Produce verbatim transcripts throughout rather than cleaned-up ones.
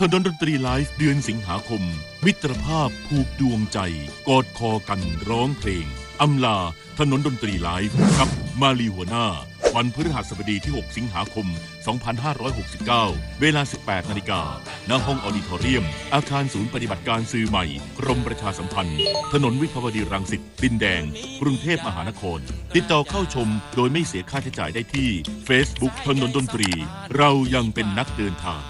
นนดนตรีไลฟ์เดือนสิงหาคมมิตรภาพผูกดวงใจกอดคอกันร้องเพลงอำลาถนนดนตรีไลฟ์กับมาลีหัวหน้าวันพฤหัสบดีที่หกสิงหาคมสองพันห้าร้อยหกสิบเก้าเวลา สิบแปดนาฬิกา ณ ห้องออดิทอเรียมอาคารศูนย์ปฏิบัติการสื่อใหม่กรมประชาสัมพันธ์ถนนวิภาวดีรังสิตดินแดงกรุงเทพมหานครติดต่อเข้าชมโดยไม่เสียค่าใช้จ่ายได้ที่ Facebook ถนนดนตรีเรายังเป็นนักเดินทาง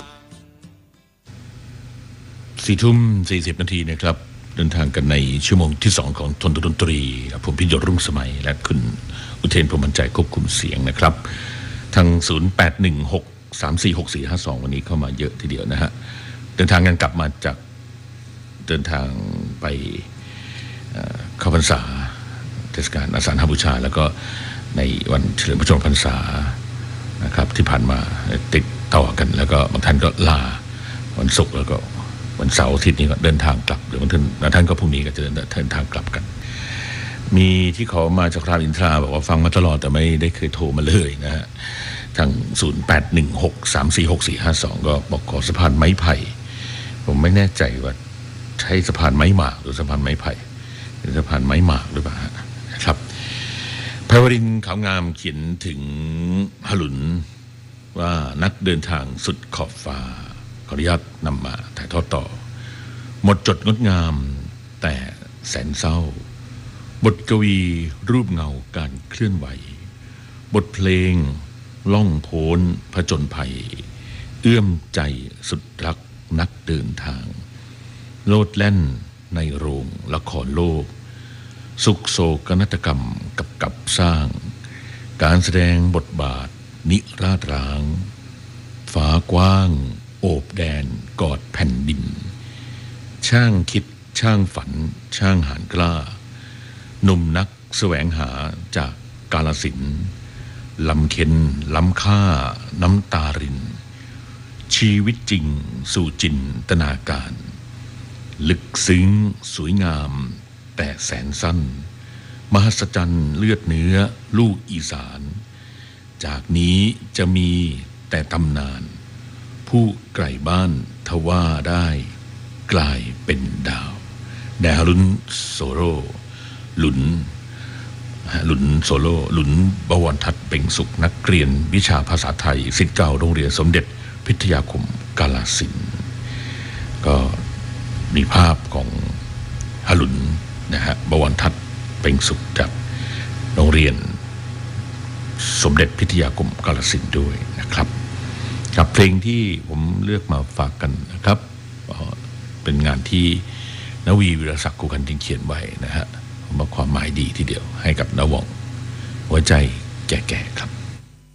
สี่ทุ่มสี่สิบนาทีนะครับเดินทางกันในชั่วโมงที่สองของทนดนตรีผมพิยศรุ่งสมัยและคุณอุเทนพรหมใจควบคุมเสียงนะครับทางศูนย์ แปด หนึ่ง หก สาม สี่ หก สี่ ห้า สองวันนี้เข้ามาเยอะทีเดียวนะฮะเดินทางกันกลับมาจากเดินทางไปเข้าพรรษาเทศกาลอาสาฬหบูชาแล้วก็ในวันเฉลิมพระชนมพรรษานะครับที่ผ่านมาติดต่อกันแล้วก็บางท่านก็ลาวันศุกร์แล้วก็วันเสาร์อาทิตย์นี้ก็เดินทางกลับหรือบางท่านบางท่านก็พรุ่งนี้ก็จะเดินทางกลับกันมีที่เขามาจากรามอินทราบอกว่าฟังมาตลอดแต่ไม่ได้เคยโทรมาเลยนะฮะทางศูนย์ แปด หนึ่ง หก สาม สี่ หก สี่ ห้า สองก็บอกขอสะพานไม้ไผ่ผมไม่แน่ใจว่าใช้สะพานไม้หมากหรือสะพานไม้ไผ่หรือสะพานไม้หมากหรือเปล่านะครับไพวรินทร์ขาวงามเขียนถึงหลุนว่านักเดินทางสุดขอบฟ้าขออนุญาตนำมาถ่ายทอดต่อหมดจดงดงามแต่แสนเศร้าบทกวีรูปเงาการเคลื่อนไหวบทเพลงล่องโพ้นผจญภัยเอื้อมใจสุดรักนักเดินทางโลดแล่นในโรงละครโลกสุขโศกนาฏกรรมกับกับสร้างการแสดงบทบาทนิราศร้างฟ้ากว้างโอบแดนกอดแผ่นดินช่างคิดช่างฝันช่างหาญกล้าหนุ่มนักแสวงหาจากกาฬสินธุ์ลำเค็นล้ำค่าน้ำตารินชีวิตจริงสู่จินตนาการลึกซึ้งสวยงามแต่แสนสั้นมหัศจรรย์เลือดเนื้อลูกอีสานจากนี้จะมีแต่ตำนานผู้ไกลบ้านทว่าได้กลายเป็นดาวแดฮลุนโซโร่หลุนหลุนโซโล่หลุนบวรทัศน์เป่งสุขนักเรียนวิชาภาษาไทยศิษย์เก่าโรงเรียนสมเด็จพิทยาคมกาฬสินธุ์ก็มีภาพของหลุนนะฮะบวรทัศน์เป่งสุขจากโรงเรียนสมเด็จพิทยาคมกาฬสินธุ์ด้วยนะครับกับเพลงที่ผมเลือกมาฝากกันนะครับเป็นงานที่นวีวิรศักดิ์กูกันทิงเขียนไว้นะฮะผมว่าความหมายดีทีเดียวให้กับนวงหัวใจแก่ๆครับ